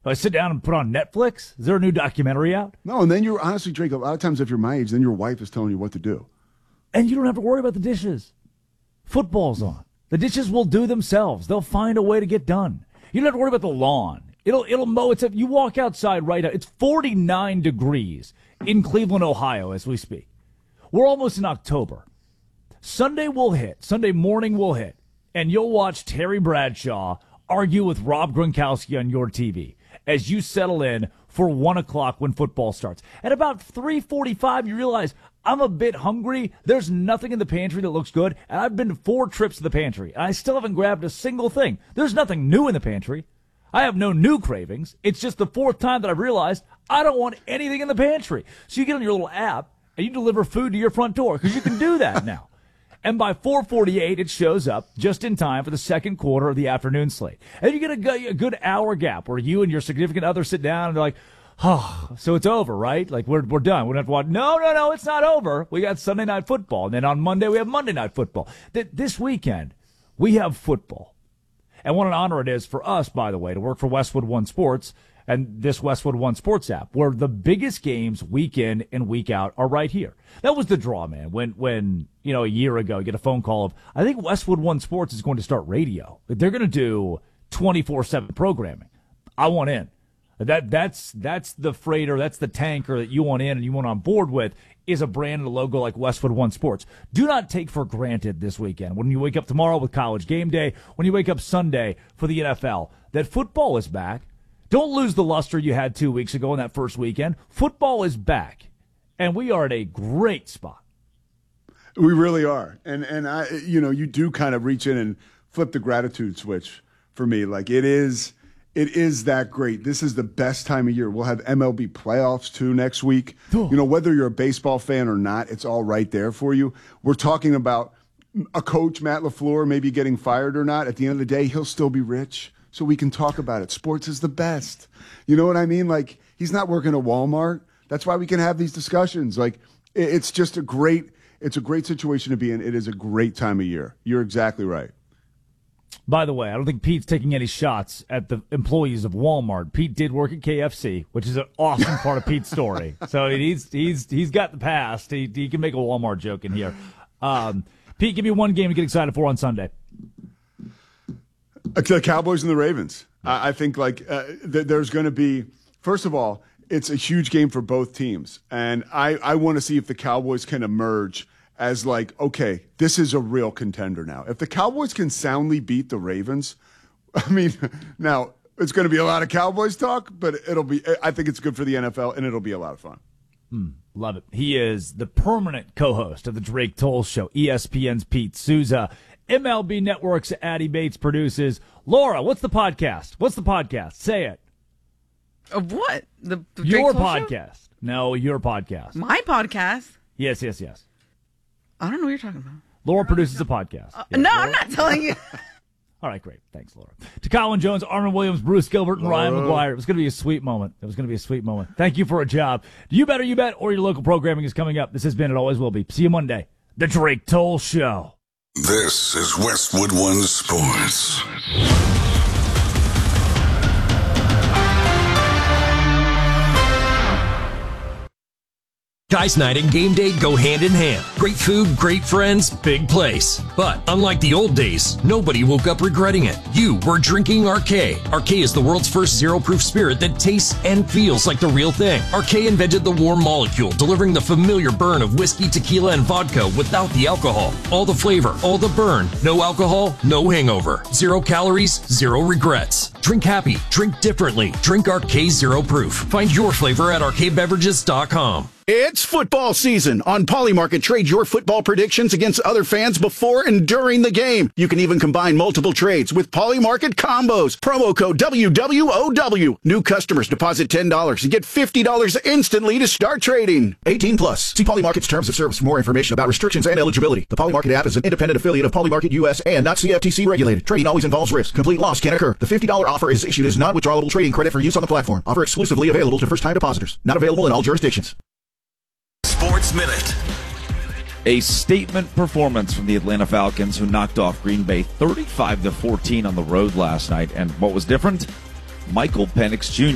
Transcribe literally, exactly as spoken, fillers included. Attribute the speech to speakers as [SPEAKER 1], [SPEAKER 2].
[SPEAKER 1] Do I sit down and put on Netflix? Is there a new documentary out?
[SPEAKER 2] No, and then you're honestly, Drake, a lot of times if you're my age, then your wife is telling you what to do.
[SPEAKER 1] And you don't have to worry about the dishes. Football's on. The dishes will do themselves. They'll find a way to get done. You don't have to worry about the lawn. It'll it'll mow itself. You walk outside right now. It's forty-nine degrees in Cleveland, Ohio, as we speak. We're almost in October. Sunday will hit. Sunday morning will hit. And you'll watch Terry Bradshaw argue with Rob Gronkowski on your T V as you settle in for one o'clock when football starts. At about three forty-five, you realize, I'm a bit hungry. There's nothing in the pantry that looks good. And I've been to four trips to the pantry. And I still haven't grabbed a single thing. There's nothing new in the pantry. I have no new cravings. It's just the fourth time that I've realized I don't want anything in the pantry. So you get on your little app and you deliver food to your front door because you can do that now. And by four forty-eight, it shows up just in time for the second quarter of the afternoon slate. And you get a, a good hour gap where you and your significant other sit down and they're like, oh, so it's over, right? Like, we're we're done. We don't have to watch. No, no, no, it's not over. We got Sunday Night Football. And then on Monday, we have Monday Night Football. Th- this weekend, we have football. And what an honor it is for us, by the way, to work for Westwood One Sports and this Westwood One Sports app, where the biggest games week in and week out are right here. That was the draw, man. When, when you know, a year ago, you get a phone call of, I think Westwood One Sports is going to start radio. They're going to do twenty-four seven programming. I want in. That that's that's the freighter, that's the tanker that you want in and you want on board with, is a brand and a logo like Westwood One Sports. Do not take for granted this weekend, when you wake up tomorrow with College Game Day, when you wake up Sunday for the N F L, that football is back. Don't lose the luster you had two weeks ago in that first weekend. Football is back, and we are at a great spot.
[SPEAKER 2] We really are. And, and I, you know, you do kind of reach in and flip the gratitude switch for me. Like, it is... It is that great. This is the best time of year. We'll have M L B playoffs, too, next week. You know, whether you're a baseball fan or not, it's all right there for you. We're talking about a coach, Matt LaFleur, maybe getting fired or not. At the end of the day, he'll still be rich, so we can talk about it. Sports is the best. You know what I mean? Like, he's not working at Walmart. That's why we can have these discussions. Like, it's just a great, it's a great situation to be in. It is a great time of year. You're exactly right.
[SPEAKER 1] By the way, I don't think Pete's taking any shots at the employees of Walmart. Pete did work at K F C, which is an awesome part of Pete's story. So he's he's he's got the past. He he can make a Walmart joke in here. Um, Pete, give me one game to get excited for on Sunday.
[SPEAKER 2] The Cowboys and the Ravens. I, I think like uh, th- there's going to be, first of all, it's a huge game for both teams, and I I want to see if the Cowboys can emerge as like, okay, this is a real contender now. If the Cowboys can soundly beat the Ravens, I mean, now it's going to be a lot of Cowboys talk, but it'll be, I think it's good for the N F L, and it'll be a lot of fun.
[SPEAKER 1] Hmm, love it. He is the permanent co-host of the Drake Toll Show, E S P N's Pete Souza, M L B Network's Addy Bates produces. Laura, what's the podcast? What's the podcast? Say it.
[SPEAKER 3] Of what? The, the
[SPEAKER 1] Your
[SPEAKER 3] Toll
[SPEAKER 1] podcast.
[SPEAKER 3] Show?
[SPEAKER 1] No, your podcast.
[SPEAKER 3] My podcast?
[SPEAKER 1] Yes, yes, yes.
[SPEAKER 3] I don't know what you're talking about.
[SPEAKER 1] Laura produces a podcast.
[SPEAKER 3] Uh,
[SPEAKER 1] yeah,
[SPEAKER 3] no,
[SPEAKER 1] Laura?
[SPEAKER 3] I'm not telling you.
[SPEAKER 1] All right, great. Thanks, Laura. To Colin Jones, Armin Williams, Bruce Gilbert, and Ryan McGuire. It was going to be a sweet moment. It was going to be a sweet moment. Thank you for a job. You better, you bet, or your local programming is coming up. This has been, it always will be. See you Monday. The Drake Toll Show.
[SPEAKER 4] This is Westwood One Sports.
[SPEAKER 5] Guys night and game day go hand in hand. Great food, great friends, big place. But unlike the old days, nobody woke up regretting it. You were drinking R K. R K is the world's first zero-proof spirit that tastes and feels like the real thing. R K invented the warm molecule, delivering the familiar burn of whiskey, tequila, and vodka without the alcohol. All the flavor, all the burn. No alcohol, no hangover. Zero calories, zero regrets. Drink happy, drink differently. Drink R K Zero Proof. Find your flavor at R K beverages dot com.
[SPEAKER 6] It's football season. On Polymarket, trade your football predictions against other fans before and during the game. You can even combine multiple trades with Polymarket combos. Promo code W W O W. New customers deposit ten dollars and get fifty dollars instantly to start trading. eighteen plus. See Polymarket's terms of service for more information about restrictions and eligibility. The Polymarket app is an independent affiliate of Polymarket U S and not C F T C regulated. Trading always involves risk. Complete loss can occur. The fifty dollars offer is issued as non-withdrawable trading credit for use on the platform. Offer exclusively available to first-time depositors. Not available in all jurisdictions.
[SPEAKER 4] Sports Minute.
[SPEAKER 7] A statement performance from the Atlanta Falcons, who knocked off Green Bay thirty-five to fourteen on the road last night. And what was different? Michael Penix Junior